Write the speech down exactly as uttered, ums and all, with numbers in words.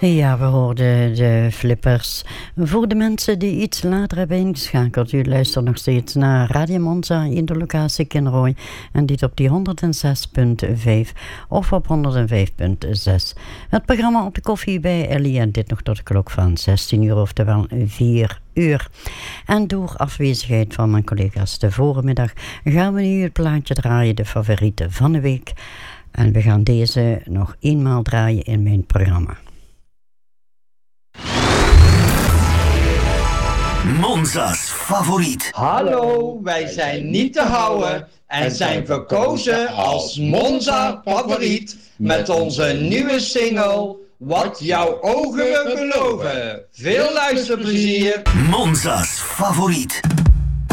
Ja, we hoorden de Flippers. Voor de mensen die iets later hebben ingeschakeld, u luistert nog steeds naar Radio Monza in de locatie Kinrooi en dit op die honderdzes komma vijf of op honderdvijf komma zes. Het programma op de koffie bij Ellie en dit nog tot de klok van zestien uur, oftewel vier uur. En door afwezigheid van mijn collega's de vorige middag gaan we nu het plaatje draaien, de favorieten van de week. En we gaan deze nog eenmaal draaien in mijn programma. Monza's favoriet. Hallo, wij zijn niet te houden en zijn verkozen als Monza favoriet met onze nieuwe single Wat jouw ogen beloven. Veel luisterplezier. Monza's favoriet.